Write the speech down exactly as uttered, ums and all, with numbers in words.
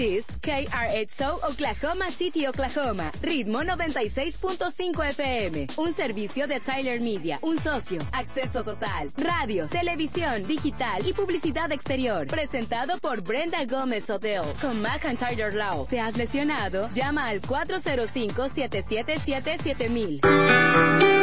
This, K R X O, Oklahoma City, Oklahoma. Ritmo noventa y seis punto cinco F M. Un servicio de Tyler Media. Un socio. Acceso total. Radio, televisión, digital y publicidad exterior. Presentado por Brenda Gómez Odell. Con McIntyre Law. ¿Te has lesionado? Llama al cuatro cero cinco, siete siete siete, siete mil.